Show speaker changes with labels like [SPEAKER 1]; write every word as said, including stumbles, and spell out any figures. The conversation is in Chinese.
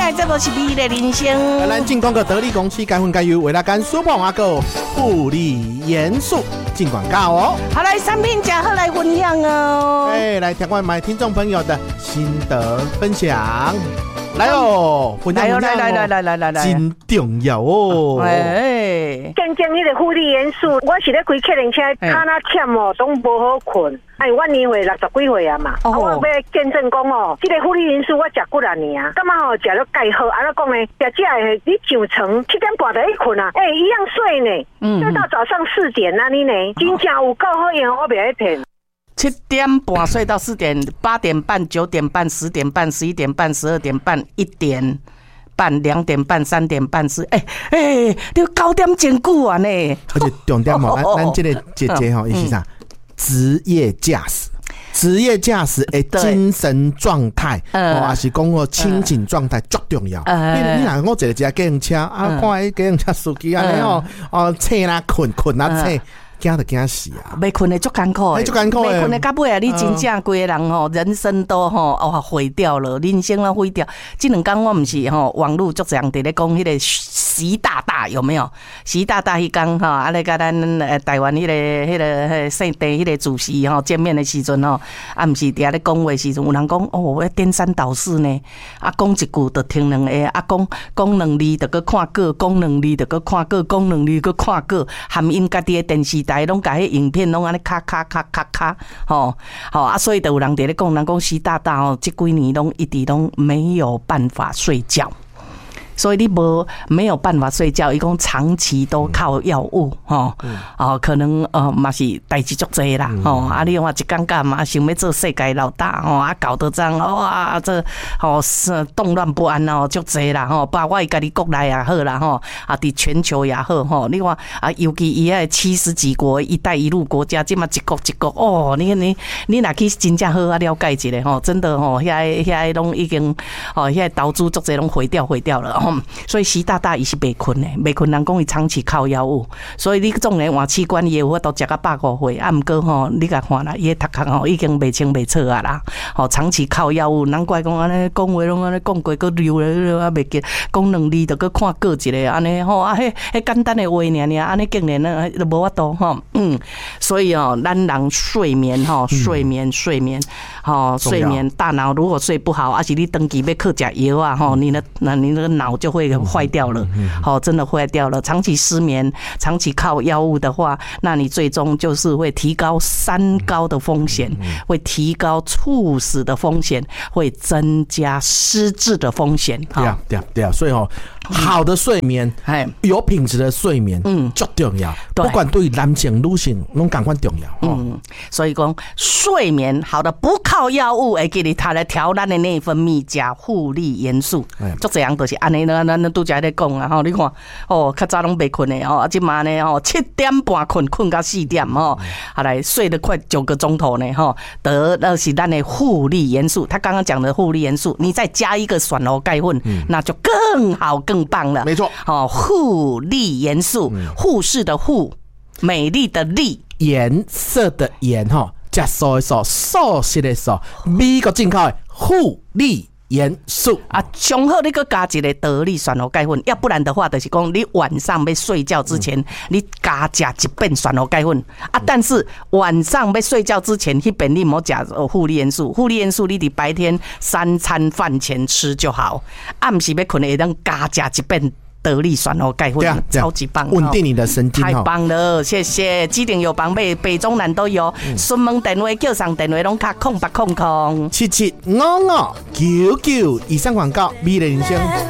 [SPEAKER 1] 来这部是美丽人生。
[SPEAKER 2] 咱进广告得力公司该分该优，为大干舒胖阿哥护理严肃进广告哦。
[SPEAKER 1] 好，来产品假好来分享哦。
[SPEAKER 2] 哎，来听我们听众朋友的心得分享。来哦，分享分享哦，
[SPEAKER 1] 来来来来来来来，
[SPEAKER 2] 真重要哦。
[SPEAKER 1] 哎，
[SPEAKER 3] 见证迄个护理元素，我是咧开客人车，脚那忝哦，拢无好困。哎，我年岁六十几岁啊嘛，哦、啊我要见证讲哦，这个护理元素我食几啊年啊，感觉吼食了介好，安怎讲呢？食这个你上床七点半就去困啊，哎、欸，一样睡呢，嗯，睡到早上四点那里呢，真正有够好用，我袂爱骗。
[SPEAKER 1] 七点半睡到四点，八点半、九点半、十点半、十一点半、十二点半、一点半、两点半、三点半是，哎、欸、哎、欸，你九点真久啊呢！
[SPEAKER 2] 而且重点嘛，咱咱这个姐姐吼，伊是啥？职业驾驶。职业驾驶的精神状态，哦，还是讲哦清醒状态足重要。你你若我坐一架计程车，啊，看迄计程车司机安尼哦，哦，醒啦困，困啊醒。惊就惊死啊！
[SPEAKER 1] 袂困的足艰苦的，
[SPEAKER 2] 足艰苦的。
[SPEAKER 1] 袂困的到尾啊，你真正规个人吼，人生都吼哦毁掉了，人生都毁掉。这两天我毋是吼，网络足侪人伫咧讲迄个习大大有没有？习大大迄天吼，啊，咧甲咱呃台湾迄个迄个迄圣地迄个主席吼见面的时阵吼，啊，毋是伫遐咧讲话时阵，有人讲哦，我颠三倒四呢，啊，讲一句就听两个，啊，讲讲两字就搁看过，讲两字就搁看过，讲两字搁看过，含因家己的电视台拢甲迄影片拢安尼咔咔咔咔咔，吼吼啊，所以就有人伫咧讲，人讲习大大哦，这几年拢一直拢没有办法睡觉。所以你无没有办法睡觉，伊讲长期都靠药物吼，哦，可能呃嘛是代志足济啦吼，啊你话一尴尬嘛，想要做世界老大吼，啊搞得这样哇，这吼是动乱不安哦，足济啦吼，包括伊家己国内也好啦吼，啊伫全球也好吼，你看啊，尤其伊迄七十几国一带一路国家，即嘛一国一国哦，你你你若去真正好啊了解一下吼，真的吼，遐遐拢已经哦，遐投资足济拢毁掉毁掉了。所以习大大伊是袂困的，袂困人讲伊长期靠药物，所以你种人换器官也有法度食到百五岁，啊，毋过吼，你甲看啦，伊个头壳吼已经袂清袂楚啊啦，吼，长期靠药物，难怪讲安尼讲话拢安尼讲过，佮溜咧啊袂记，讲两字就佮看过一个安尼吼，啊，迄迄简单的话尔尔，安尼竟然呢都无法度吼，嗯，所以哦，咱人睡眠吼，睡眠睡眠，吼，睡眠大脑如果睡不好，而且你登记要靠食药啊，吼，你的那你那个脑就会坏掉了，好，真的坏掉了。长期失眠，长期靠药物的话，那你最终就是会提高三高的风险，会提高猝死的风险，会增加失智的风险。
[SPEAKER 2] 对啊，对啊，对啊。所以哦，好的睡眠，有品质的睡眠，嗯，最重要。不管对男性、女性，拢同款重要。
[SPEAKER 1] 嗯，所以讲睡眠好的不靠药物，会给你它来调咱的内分泌加护理元素。足侪人都是安尼呢，咱拄则咧讲啊，吼，你看哦，较早拢袂困的哦，即嘛呢哦，七点半困，困到四点哦，好来睡得快九个钟头呢，吼，得那是咱的护理元素。他刚刚讲的护理元素，你再加一个选猴钙粉，嗯、那就更好更棒了。
[SPEAKER 2] 没错，
[SPEAKER 1] 哦，护理元素，护士的护，美丽的丽，
[SPEAKER 2] 颜色的颜哈，食素的素，素食的素，美国进口的护理元素
[SPEAKER 1] 啊，上好你搁加一个得力选猴钙粉，要不然的话，就是讲你晚上要睡觉之前，嗯、你加食一遍选猴钙粉啊。但是晚上要睡觉之前，迄边你莫食护理元素，护理元素你伫白天三餐饭前吃就好，暗时要困会当加食一遍。得力选猴钙粉，超级棒，
[SPEAKER 2] 稳定你的神经，
[SPEAKER 1] 太棒了，谢谢。基鼎有帮北北中南都有，询问电话叫上电话拢卡空八空空
[SPEAKER 2] 七七五五九九以上广告，美丽人生。